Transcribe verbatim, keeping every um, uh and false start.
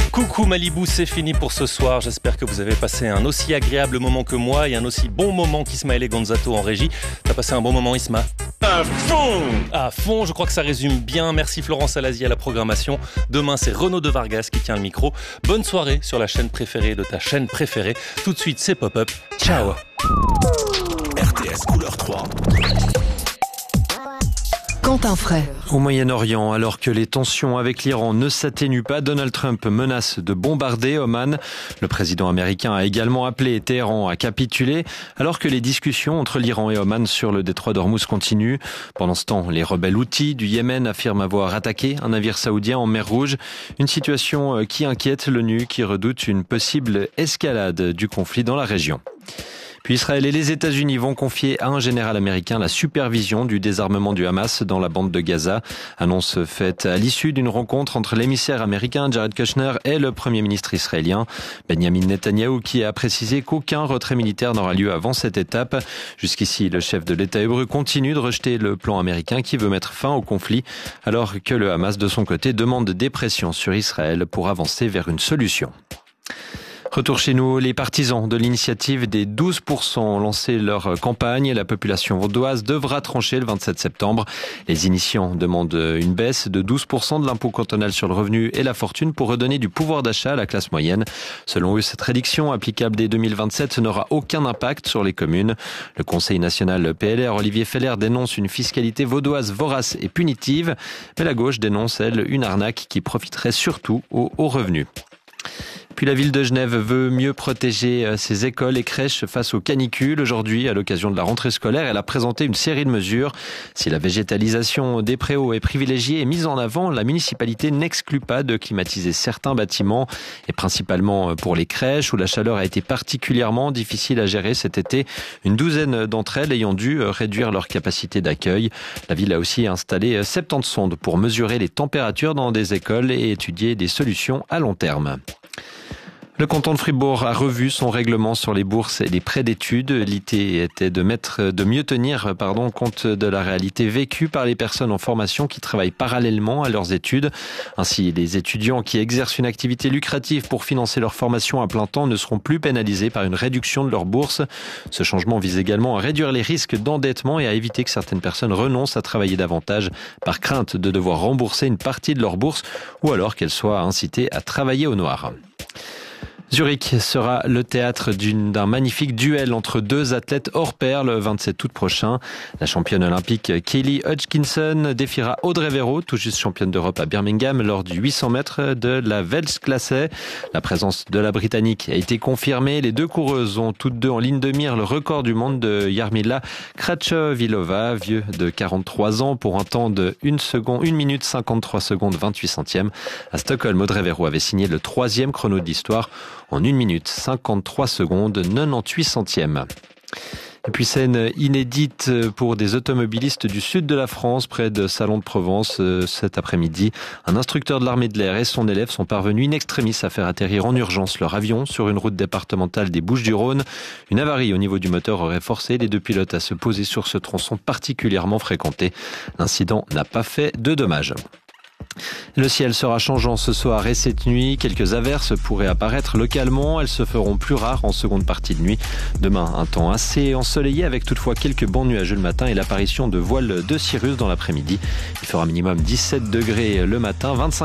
Coucou Malibu, c'est fini pour ce soir. J'espère que vous avez passé un aussi agréable moment que moi et un aussi bon moment qu'Ismaël et Gonzato en régie. T'as passé un bon moment, Isma? À fond À fond, je crois que ça résume bien. Merci Florence Alazi à la programmation. Demain, c'est Renaud de Vargas qui tient le micro. Bonne soirée sur la chaîne préférée de ta chaîne préférée. Tout de suite, c'est Pop-Up. Ciao. R T S couleur trois. Quentin Frey. Au Moyen-Orient, alors que les tensions avec l'Iran ne s'atténuent pas, Donald Trump menace de bombarder Oman. Le président américain a également appelé Téhéran à capituler, alors que les discussions entre l'Iran et Oman sur le détroit d'Ormuz continuent. Pendant ce temps, les rebelles houthis du Yémen affirment avoir attaqué un navire saoudien en mer Rouge. Une situation qui inquiète l'ONU, qui redoute une possible escalade du conflit dans la région. Puis Israël et les États-Unis vont confier à un général américain la supervision du désarmement du Hamas dans la bande de Gaza. Annonce faite à l'issue d'une rencontre entre l'émissaire américain Jared Kushner et le premier ministre israélien Benjamin Netanyahou, qui a précisé qu'aucun retrait militaire n'aura lieu avant cette étape. Jusqu'ici, le chef de l'État hébreu continue de rejeter le plan américain qui veut mettre fin au conflit, alors que le Hamas, de son côté, demande des pressions sur Israël pour avancer vers une solution. Retour chez nous, les partisans de l'initiative des douze pour cent ont lancé leur campagne. La population vaudoise devra trancher le vingt-sept septembre. Les initiants demandent une baisse de douze pour cent de l'impôt cantonal sur le revenu et la fortune pour redonner du pouvoir d'achat à la classe moyenne. Selon eux, cette réduction applicable dès deux mille vingt-sept n'aura aucun impact sur les communes. Le Conseil national P L R, Olivier Feller, dénonce une fiscalité vaudoise vorace et punitive. Mais la gauche dénonce, elle, une arnaque qui profiterait surtout aux hauts revenus. Puis la ville de Genève veut mieux protéger ses écoles et crèches face aux canicules. Aujourd'hui, à l'occasion de la rentrée scolaire, elle a présenté une série de mesures. Si la végétalisation des préaux est privilégiée et mise en avant, la municipalité n'exclut pas de climatiser certains bâtiments, et principalement pour les crèches où la chaleur a été particulièrement difficile à gérer cet été. Une douzaine d'entre elles ayant dû réduire leur capacité d'accueil. La ville a aussi installé soixante-dix sondes pour mesurer les températures dans des écoles et étudier des solutions à long terme. Le canton de Fribourg a revu son règlement sur les bourses et les prêts d'études. L'idée était de mettre, de mieux tenir, pardon, compte de la réalité vécue par les personnes en formation qui travaillent parallèlement à leurs études. Ainsi, les étudiants qui exercent une activité lucrative pour financer leur formation à plein temps ne seront plus pénalisés par une réduction de leur bourse. Ce changement vise également à réduire les risques d'endettement et à éviter que certaines personnes renoncent à travailler davantage par crainte de devoir rembourser une partie de leur bourse ou alors qu'elles soient incitées à travailler au noir. Zurich sera le théâtre d'une, d'un magnifique duel entre deux athlètes hors pair le vingt-sept août prochain. La championne olympique Kelly Hodgkinson défiera Audrey Véro, tout juste championne d'Europe à Birmingham, lors du huit cents mètres de la Weltklasse. La présence de la Britannique a été confirmée. Les deux coureuses ont toutes deux en ligne de mire le record du monde de Jarmila Kratochvílová, vieux de quarante-trois ans, pour un temps de une seconde, une minute cinquante-trois secondes vingt-huit centièmes. À Stockholm, Audrey Véro avait signé le troisième chrono de l'histoire en une minute cinquante-trois secondes quatre-vingt-dix-huit centièmes. Et puis scène inédite pour des automobilistes du sud de la France, près de Salon de Provence, cet après-midi. Un instructeur de l'armée de l'air et son élève sont parvenus in extremis à faire atterrir en urgence leur avion sur une route départementale des Bouches-du-Rhône. Une avarie au niveau du moteur aurait forcé les deux pilotes à se poser sur ce tronçon particulièrement fréquenté. L'incident n'a pas fait de dommages. Le ciel sera changeant ce soir et cette nuit. Quelques averses pourraient apparaître localement. Elles se feront plus rares en seconde partie de nuit. Demain, un temps assez ensoleillé avec toutefois quelques bancs nuageux le matin et l'apparition de voiles de cirrus dans l'après-midi. Il fera minimum dix-sept degrés le matin, vingt-cinq